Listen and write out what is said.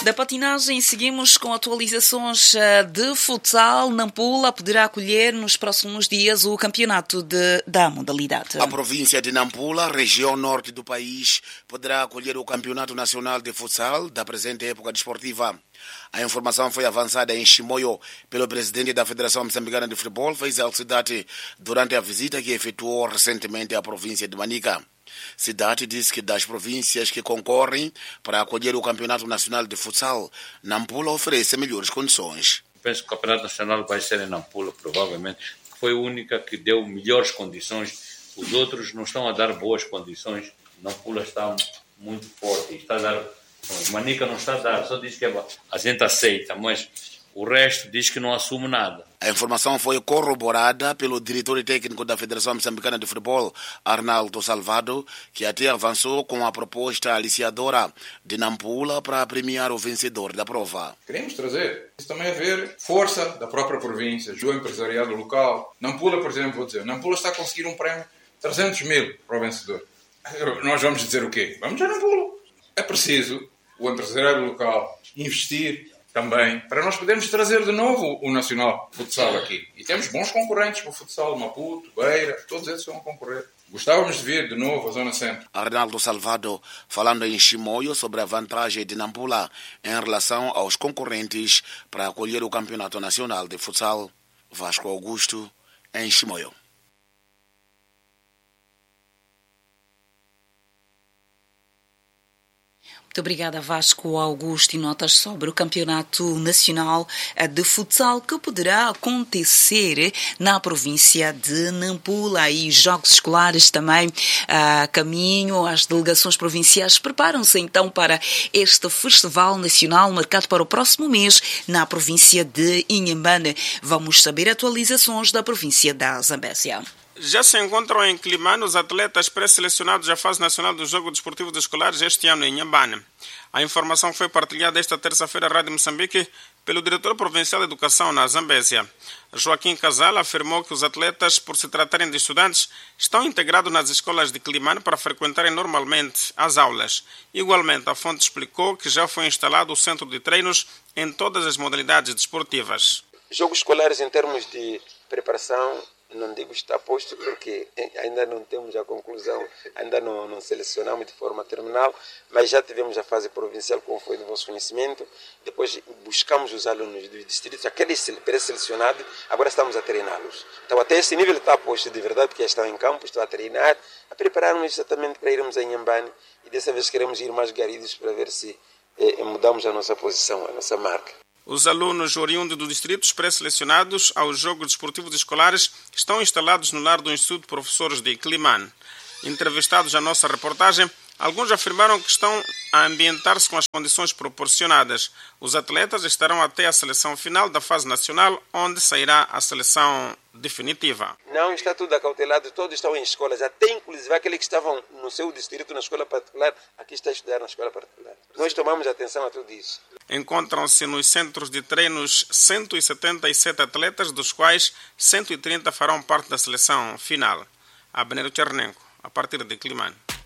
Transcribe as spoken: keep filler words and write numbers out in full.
Da patinagem, seguimos com atualizações de futsal. Nampula poderá acolher nos próximos dias o campeonato de, da modalidade. A província de Nampula, região norte do país, poderá acolher o Campeonato Nacional de Futsal da presente época desportiva. A informação foi avançada em Chimoio pelo presidente da Federação Moçambicana de Futebol, Faisal Cidade, durante a visita que efetuou recentemente à província de Manica. Cidade diz que das províncias que concorrem para acolher o Campeonato Nacional de Futsal, Nampula oferece melhores condições. Penso que o Campeonato Nacional vai ser em Nampula, provavelmente. Foi a única que deu melhores condições. Os outros não estão a dar boas condições. Nampula está muito forte. Está a dar... Manica não está a dar, só diz que a gente aceita, mas o resto diz que não assume nada. A informação foi corroborada pelo diretor técnico da Federação Moçambicana de Futebol, Arnaldo Salvado, que até avançou com a proposta aliciadora de Nampula para premiar o vencedor da prova. Queremos trazer, isso também é ver força da própria província, do empresariado local. Nampula, por exemplo, vou dizer, Nampula está a conseguir um prémio de trezentos mil para o vencedor. Nós vamos dizer o quê? Vamos a Nampula. É preciso o empresariado local investir também, para nós podermos trazer de novo o Nacional Futsal aqui. E temos bons concorrentes para o futsal, Maputo, Beira, todos eles vão concorrer. Gostávamos de ver de novo a Zona Centro. Arnaldo Salvado, falando em Chimoio sobre a vantagem de Nampula em relação aos concorrentes para acolher o Campeonato Nacional de Futsal. Vasco Augusto, em Chimoio. Muito obrigada, Vasco Augusto. E notas sobre o Campeonato Nacional de Futsal que poderá acontecer na província de Nampula. E jogos escolares também a caminho. As delegações provinciais preparam-se então para este Festival Nacional marcado para o próximo mês na província de Inhambane. Vamos saber atualizações da província da Zambésia. Já se encontram em Climane os atletas pré-selecionados à fase nacional do Jogo Desportivo de Escolares este ano em Inhambane. A informação foi partilhada esta terça-feira à Rádio Moçambique pelo diretor provincial de Educação na Zambésia. Joaquim Casal afirmou que os atletas, por se tratarem de estudantes, estão integrados nas escolas de Climane para frequentarem normalmente as aulas. Igualmente, a fonte explicou que já foi instalado o centro de treinos em todas as modalidades desportivas. Jogos escolares em termos de preparação, não digo está posto porque ainda não temos a conclusão, ainda não, não selecionamos de forma terminal, mas já tivemos a fase provincial, como foi do vosso conhecimento. Depois buscamos os alunos do distrito, aqueles pré-selecionados, agora estamos a treiná-los. Então até esse nível está posto de verdade, porque já estão em campo, estão a treinar, a preparar-nos exatamente para irmos a Inhambane, e dessa vez queremos ir mais garidos para ver se eh, mudamos a nossa posição, a nossa marca. Os alunos oriundos dos distritos pré-selecionados aos Jogos Desportivos Escolares estão instalados no lar do Instituto de Professores de Climane. Entrevistados à nossa reportagem, alguns afirmaram que estão a ambientar-se com as condições proporcionadas. Os atletas estarão até a seleção final da fase nacional, onde sairá a seleção definitiva. Não está tudo acautelado, todos estão em escolas, até inclusive aqueles que estavam no seu distrito, na escola particular, aqui está a estudar na escola particular. Nós tomamos atenção a tudo isso. Encontram-se nos centros de treinos cento e setenta e sete atletas, dos quais cento e trinta farão parte da seleção final. Abner Tchernenko, a partir de Climane.